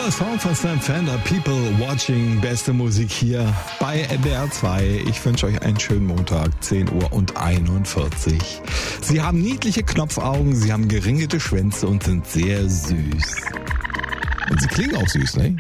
Cooler Song von Sam Fender, People Watching, beste Musik hier bei NDR 2. Ich wünsche euch einen schönen Montag, 10:41 Uhr. Sie haben niedliche Knopfaugen, sie haben geringelte Schwänze und sind sehr süß. Und sie klingen auch süß, ne?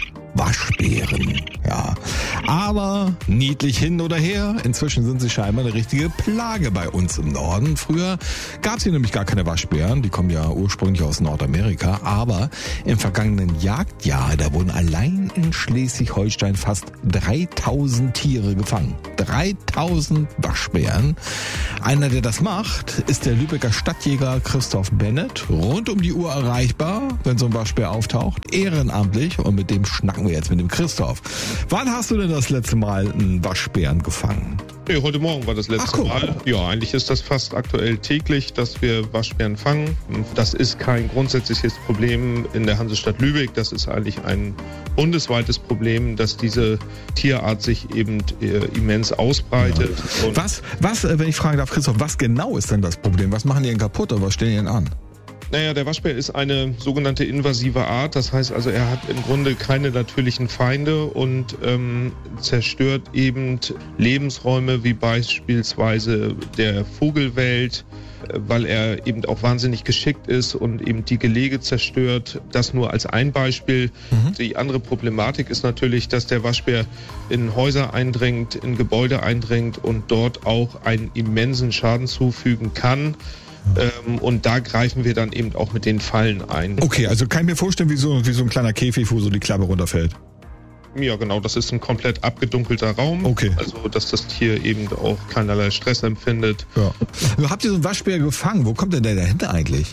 Waschbären, ja. Aber niedlich hin oder her, inzwischen sind sie scheinbar eine richtige Plage bei uns im Norden. Früher gab es hier nämlich gar keine Waschbären, die kommen ja ursprünglich aus Nordamerika. Aber im vergangenen Jagdjahr, da wurden allein in Schleswig-Holstein fast 3000 Tiere gefangen. 3000 Waschbären. Einer, der das macht, ist der Lübecker Stadtjäger Christoph Bennett. Rund um die Uhr erreichbar, wenn so ein Waschbär auftaucht. Ehrenamtlich, und mit dem schnacken wir jetzt mit dem Christoph. Wann hast du denn das letzte Mal einen Waschbären gefangen? Nee, heute Morgen war das letzte Mal. Ja, eigentlich ist das fast aktuell täglich, dass wir Waschbären fangen. Das ist kein grundsätzliches Problem in der Hansestadt Lübeck. Das ist eigentlich ein bundesweites Problem, dass diese Tierart sich eben immens ausbreitet. Ja. Und was, wenn ich fragen darf, Christoph, was genau ist denn das Problem? Was machen die denn kaputt oder was stellen die denn an? Naja, der Waschbär ist eine sogenannte invasive Art. Das heißt also, er hat im Grunde keine natürlichen Feinde und zerstört eben Lebensräume wie beispielsweise der Vogelwelt, weil er eben auch wahnsinnig geschickt ist und eben die Gelege zerstört. Das nur als ein Beispiel. Die andere Problematik ist natürlich, dass der Waschbär in Häuser eindringt, in Gebäude eindringt und dort auch einen immensen Schaden zufügen kann. Und da greifen wir dann eben auch mit den Fallen ein. Okay, also kann ich mir vorstellen, wie so ein kleiner Käfig, wo so die Klappe runterfällt. Ja, genau, das ist ein komplett abgedunkelter Raum. Okay. Also, dass das Tier eben auch keinerlei Stress empfindet. Ja. Habt ihr so einen Waschbär gefangen? Wo kommt denn der dahinter eigentlich?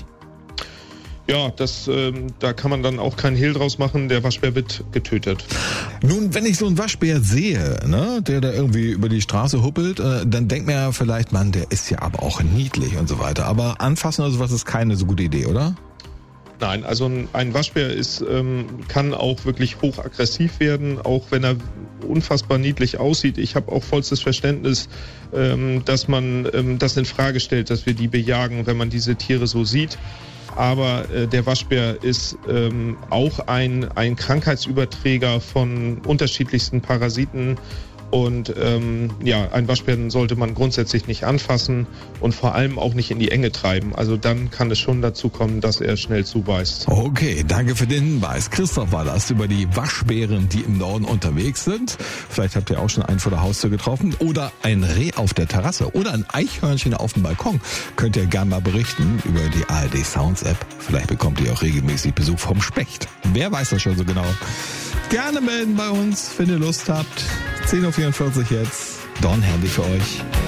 Ja, da kann man dann auch keinen Hehl draus machen. Der Waschbär wird getötet. Nun, wenn ich so einen Waschbär sehe, ne, der da irgendwie über die Straße huppelt, dann denkt man ja vielleicht, Mann, der ist ja aber auch niedlich und so weiter. Aber anfassen oder sowas ist keine so gute Idee, oder? Nein, also ein Waschbär kann auch wirklich hochaggressiv werden, auch wenn er unfassbar niedlich aussieht. Ich habe auch vollstes Verständnis, dass man das in Frage stellt, dass wir die bejagen, wenn man diese Tiere so sieht. Aber der Waschbär ist auch ein Krankheitsüberträger von unterschiedlichsten Parasiten. Und ein Waschbären sollte man grundsätzlich nicht anfassen und vor allem auch nicht in die Enge treiben. Also dann kann es schon dazu kommen, dass er schnell zubeißt. Okay, danke für den Hinweis. Christoph war das über die Waschbären, die im Norden unterwegs sind. Vielleicht habt ihr auch schon einen vor der Haustür getroffen oder ein Reh auf der Terrasse oder ein Eichhörnchen auf dem Balkon. Könnt ihr gerne mal berichten über die ARD Sounds App. Vielleicht bekommt ihr auch regelmäßig Besuch vom Specht. Wer weiß das schon so genau? Gerne melden bei uns, wenn ihr Lust habt. 10:44 Uhr jetzt. Don Handy für euch.